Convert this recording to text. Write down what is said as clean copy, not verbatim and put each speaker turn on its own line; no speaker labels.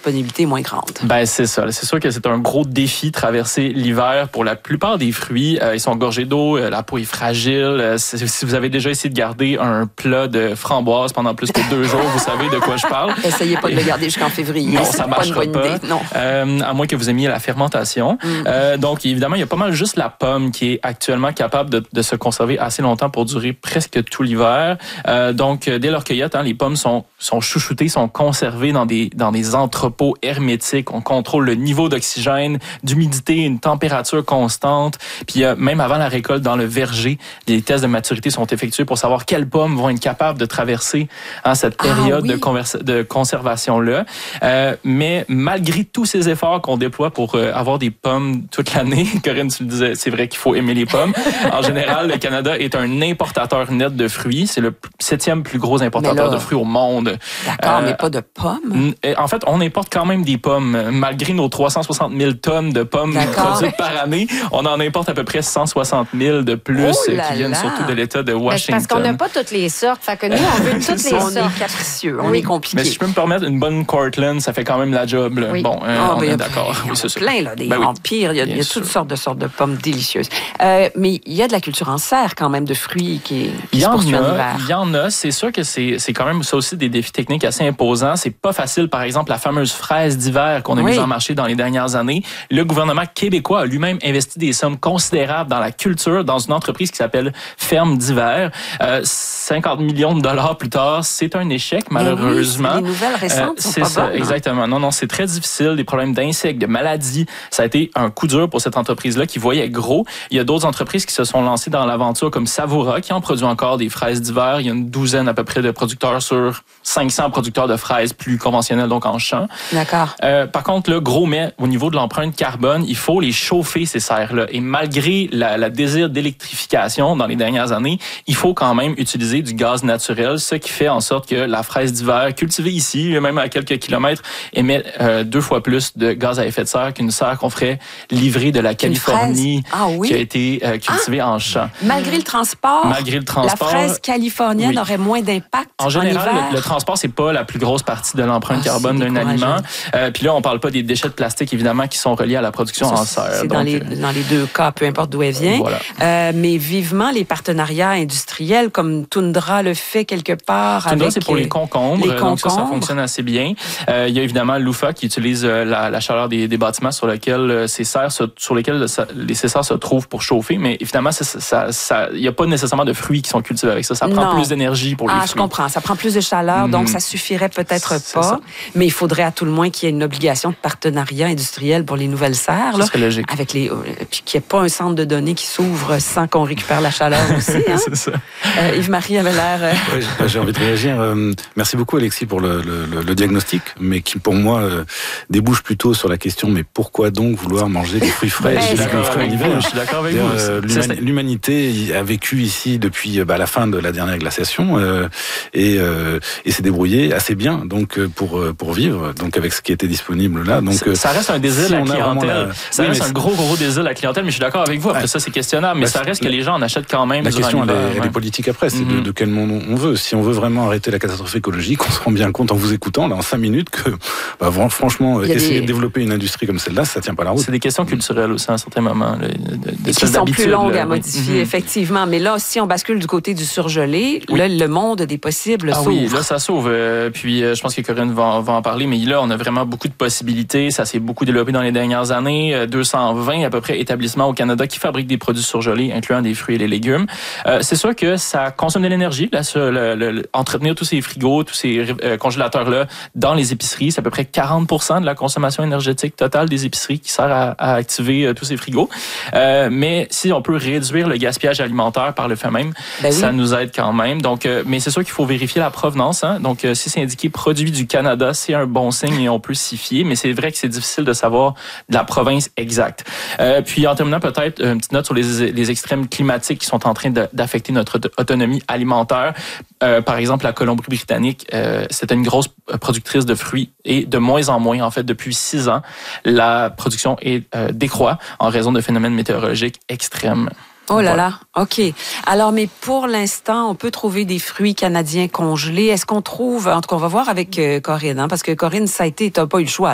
disponibilité est moins grande.
Ben c'est ça. C'est sûr que c'est un gros défi traverser l'hiver pour la plupart des fruits. Ils sont gorgés d'eau, la peau est fragile. Si vous avez déjà essayé de garder un plat de framboise pendant plus que 2 jours, vous savez de quoi je parle.
Essayez pas de le garder jusqu'en février.
Non,
c'est
ça marchera
pas une bonne idée. Non.
À moins que vous aimiez la fermentation. Donc évidemment, il y a pas mal juste la pomme qui est actuellement capable de se conserver assez longtemps pour durer presque tout l'hiver. Donc dès leur cueillette, les pommes sont chouchoutées, sont conservées dans des entrepôts hermétiques. On contrôle le niveau d'oxygène, d'humidité, une température constante. Puis même avant la récolte dans le verger, les tests de maturité sont effectués pour savoir quelles pommes vont être capables de traverser cette période de conservation-là. Mais malgré tous ces efforts qu'on déploie pour avoir des pommes toute l'année, Corinne, tu le disais, c'est vrai qu'il faut aimer les pommes. En général, le Canada est un importateur net de fruits. C'est le 7e plus gros importateur de fruits au monde.
D'accord, mais pas de pommes?
En fait, on importe quand même des pommes. Malgré nos 360 000 tonnes de pommes produites par année, on en importe à peu près 160 000 de plus qui viennent surtout de l'État de Washington.
C'est parce qu'on n'a pas toutes les sortes. Fait que nous, on veut toutes les sortes.
On est capricieux, on est compliqué.
Mais si je peux me permettre, une bonne Cortland, ça fait quand même la job. Là.
Oui.
Bon, on est d'accord.
Il y en a
c'est ça.
plein, là, des empires. Il y a toutes sortes de pommes délicieuses. Mais il y a de la culture en serre, quand même, de fruits qui se poursuivent en hiver.
Il y en a. C'est sûr que c'est quand même ça aussi des défis techniques assez imposants. C'est pas facile, par exemple, la fameuse fraise d'hiver qu'on a mise en marché dans les dernières années. Le gouvernement québécois a lui-même investi des sommes considérables dans la culture, dans une entreprise qui s'appelle Ferme d'hiver. 50 millions de dollars plus tard, c'est un échec, malheureusement.
Les nouvelles récentes sont pas bonnes.
Exactement. Non, c'est très difficile. Des problèmes d'insectes, de maladies. Ça a été un coup dur pour cette entreprise-là qui voyait gros. Il y a d'autres entreprises qui se sont lancées dans l'aventure, comme Savoura, qui en produit encore des fraises d'hiver. Il y a une douzaine à peu près de producteurs sur 500 producteurs de fraises plus conventionnels, donc en champ.
D'accord.
Par contre, le gros mais au niveau de l'empreinte carbone, il faut les chauffer, ces serres-là. Et malgré la désir d'électrification dans les dernières années, il faut quand même utiliser du gaz naturel, ce qui fait en sorte que la fraise d'hiver, cultivée ici, même à quelques kilomètres, émet 2 fois plus de gaz à effet de serre qu'une serre qu'on ferait livrer de la Californie, qui a été cultivée en champ.
Malgré le transport, la fraise californienne aurait moins d'impact
en général,
hiver.
le transport, c'est pas la plus grosse partie de l'empreinte carbone d'un aliment. Puis là, on parle pas des déchets de plastique, évidemment, qui sont reliés à la production en serre.
C'est dans les 2 cas, peu importe d'où elle vient. Voilà. Mais vivement, les partenariats industriels, comme Tundra le fait quelque part.
Tundra, c'est pour les concombres. Donc ça fonctionne assez bien. Il y a évidemment l'UFA qui utilise la chaleur des bâtiments sur lesquels ces serres se trouvent pour chauffer. Mais évidemment, il n'y a pas nécessairement de fruits qui sont cultivés avec ça. Ça prend plus d'énergie pour les fruits.
Je comprends. Ça prend plus de chaleur, donc ça suffirait peut-être pas. Ça. Mais il faudrait à tout le moins qu'il y ait une obligation de partenariat industriel pour les nouvelles serres.
Ça serait logique.
Puis qu'il n'y ait pas un centre de données qui s'ouvre sans qu'on récupère la chaleur aussi. Hein?
C'est ça.
Yves-Marie avait l'air...
J'ai envie de réagir. Merci beaucoup, Alexis, pour le diagnostic, mais qui, pour moi, débouche plutôt sur la question, mais pourquoi donc vouloir manger des fruits frais?
Je suis d'accord avec vous.
L'humanité a vécu ici depuis la fin de la dernière glaciation et s'est débrouillée assez bien donc pour vivre donc avec ce qui était disponible là. Donc
ça reste un désir à la clientèle. Ça reste un gros désir à la clientèle, mais je suis d'accord avec vous. Après ça, c'est questionnable, mais ça reste que les gens en achètent quand même.
La question, elle est politique après. C'est de quel monde on veut. Si on veut vraiment arrêter la catastrophe écologique, on se rend bien compte en vous écoutant là en 5 minutes que franchement essayer de développer une industrie comme celle-là, ça tient pas la route.
C'est des questions culturelles aussi à un certain moment.
Qui sont plus longues à modifier, effectivement. Mais là, si on bascule du côté du surgelé, là, le monde des possibles s'ouvre.
Oui, là, ça s'ouvre. Puis, je pense que Corinne va en parler, mais là, on a vraiment beaucoup de possibilités. Ça s'est beaucoup développé dans les dernières années. 220 à peu près établissements au Canada qui fabriquent des produits surgelés, incluant des fruits et des légumes. C'est sûr que ça consomme de l'énergie. Là, entretenir tous ces frigos, tous ces congélateurs-là dans les épiceries, c'est à peu près 40% de la consommation énergétique totale des épiceries qui sert à activer tous ces frigos. Mais si on peut réduire le gaspillage alimentaire par le fait même, ça nous aide quand même. Donc, mais c'est sûr qu'il faut vérifier la provenance. Hein? Donc, si c'est indiqué produit du Canada, c'est un bon signe et on peut s'y fier. Mais c'est vrai que c'est difficile de savoir de la province exacte. Puis, en terminant, peut-être une petite note sur les extrêmes climatiques qui sont en train d'affecter notre autonomie alimentaire. Par exemple, la Colombie-Britannique, c'est une grosse productrice de fruits et de moins en moins, en fait, depuis 6 ans, la production décroît en raison de phénomènes météorologiques extrêmes.
Oh là là, OK. Alors, mais pour l'instant, on peut trouver des fruits canadiens congelés. Est-ce qu'on trouve, en tout cas, on va voir avec Corinne, parce que Corinne, ça a été, t'as pas eu le choix.